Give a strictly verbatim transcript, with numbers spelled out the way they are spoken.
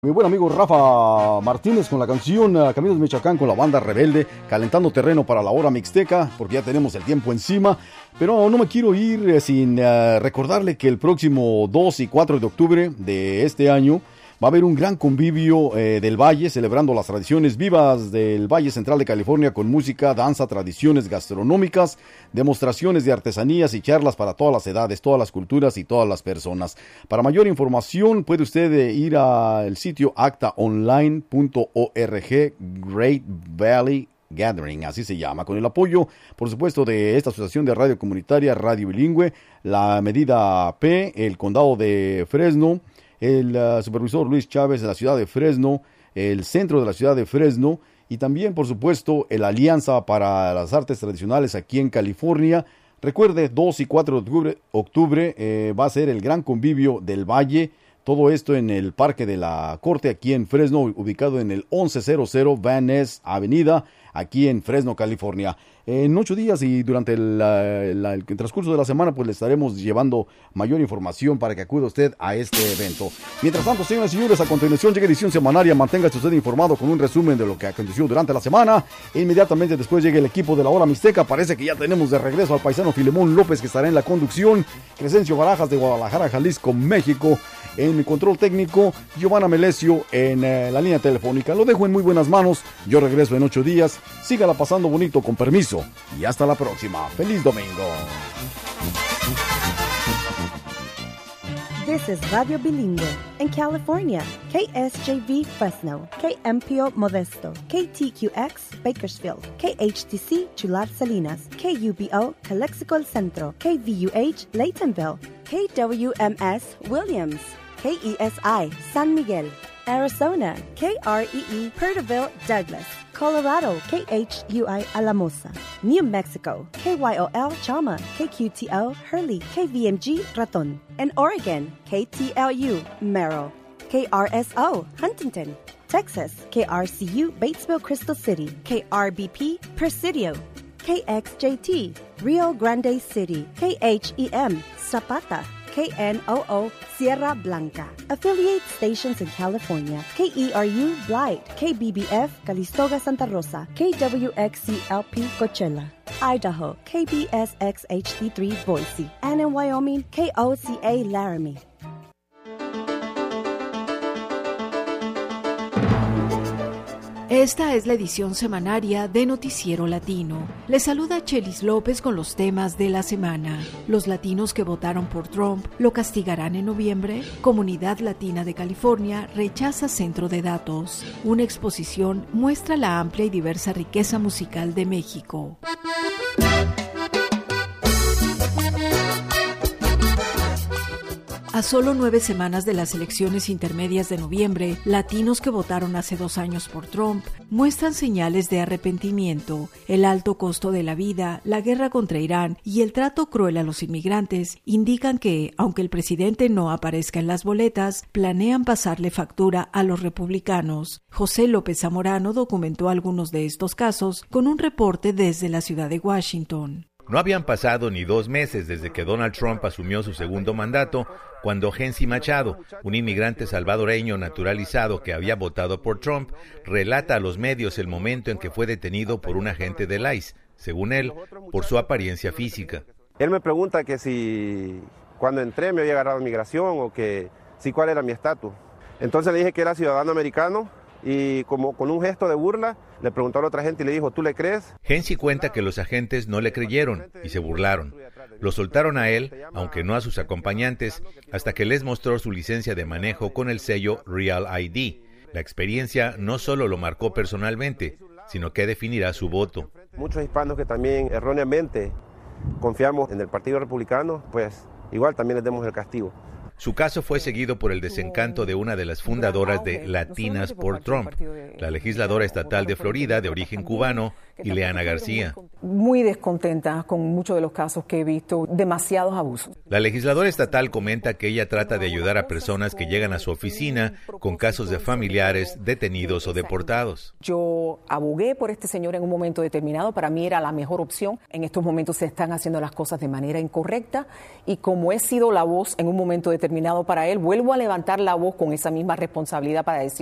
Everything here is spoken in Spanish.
Mi buen amigo Rafa Martínez con la canción uh, Caminos de Michoacán con la banda Rebelde, calentando terreno para la hora mixteca, porque ya tenemos el tiempo encima. Pero no me quiero ir eh, sin uh, recordarle que el próximo dos y cuatro de octubre de este año va a haber un gran convivio eh, del Valle, celebrando las tradiciones vivas del Valle Central de California con música, danza, tradiciones gastronómicas, demostraciones de artesanías y charlas para todas las edades, todas las culturas y todas las personas. Para mayor información puede usted eh, ir al sitio acta online punto org, Great Valley Gathering, así se llama, con el apoyo, por supuesto, de esta asociación de radio comunitaria, radio bilingüe, la medida P, el condado de Fresno, el uh, supervisor Luis Chávez de la ciudad de Fresno, el centro de la ciudad de Fresno y también, por supuesto, la Alianza para las Artes Tradicionales aquí en California. Recuerde, dos y cuatro de octubre, octubre eh, va a ser el gran convivio del Valle. Todo esto en el Parque de la Corte aquí en Fresno, ubicado en el once cero cero Van Ness Avenida, aquí en Fresno, California. En ocho días y durante el, la, la, el transcurso de la semana, pues le estaremos llevando mayor información para que acuda usted a este evento. Mientras tanto, señoras y señores, a continuación llega edición semanaria. Manténgase usted informado con un resumen de lo que aconteció durante la semana. E inmediatamente después llega el equipo de la Hora Mixteca. Parece que ya tenemos de regreso al paisano Filemón López, que estará en la conducción. Crescencio Barajas de Guadalajara, Jalisco, México. En mi control técnico, Giovanna Melesio en eh, la línea telefónica. Lo dejo en muy buenas manos. Yo regreso en ocho días. Sígala pasando bonito, con permiso. Y hasta la próxima. ¡Feliz domingo! This is Radio Bilingüe in California. K S J V Fresno, K M P O Modesto, K T Q X Bakersfield, K H T C Chular Salinas, K U B O Calexico El Centro, K V U H Laytonville, K W M S Williams, K E S I San Miguel, Arizona, K R E E Perterville Douglas, Colorado, K H U I Alamosa, New Mexico, K Y O L Chama, K Q T O Hurley, K V M G Raton, and Oregon, K T L U Merrill, K R S O Huntington, Texas, K R C U Batesville Crystal City, K R B P Presidio, K X J T Rio Grande City, K H E M Zapata, K N O O Sierra Blanca. Affiliate stations in California: K E R U Blight, K B B F Calistoga Santa Rosa, K W X C L P Coachella, Idaho, K B S X H D three Boise, and in Wyoming, K O C A Laramie. Esta es la edición semanaria de Noticiero Latino. Les saluda Chelis López con los temas de la semana. Los latinos que votaron por Trump lo castigarán en noviembre. Comunidad Latina de California rechaza centro de datos. Una exposición muestra la amplia y diversa riqueza musical de México. A solo nueve semanas de las elecciones intermedias de noviembre, latinos que votaron hace dos años por Trump muestran señales de arrepentimiento. El alto costo de la vida, la guerra contra Irán y el trato cruel a los inmigrantes indican que, aunque el presidente no aparezca en las boletas, planean pasarle factura a los republicanos. José López Zamorano documentó algunos de estos casos con un reporte desde la ciudad de Washington. No habían pasado ni dos meses desde que Donald Trump asumió su segundo mandato, cuando Gensi Machado, un inmigrante salvadoreño naturalizado que había votado por Trump, relata a los medios el momento en que fue detenido por un agente del I C E, según él, por su apariencia física. Él me pregunta que si cuando entré me había agarrado migración o que si cuál era mi estatus. Entonces le dije que era ciudadano americano y como con un gesto de burla le preguntó a la otra gente y le dijo, ¿tú le crees? Gensi cuenta que los agentes no le creyeron y se burlaron. Lo soltaron a él, aunque no a sus acompañantes, hasta que les mostró su licencia de manejo con el sello Real I D. La experiencia no solo lo marcó personalmente, sino que definirá su voto. Muchos hispanos que también erróneamente confiamos en el Partido Republicano, pues igual también les demos el castigo. Su caso fue seguido por el desencanto de una de las fundadoras de Latinas por Trump, la legisladora estatal de Florida de origen cubano, Ileana García. Muy descontenta con muchos de los casos que he visto, demasiados abusos. La legisladora estatal comenta que ella trata de ayudar a personas que llegan a su oficina con casos de familiares detenidos o deportados. Yo abogué por este señor en un momento determinado, para mí era la mejor opción. En estos momentos se están haciendo las cosas de manera incorrecta y como he sido la voz en un momento determinado para él, vuelvo a levantar la voz con esa misma responsabilidad para decir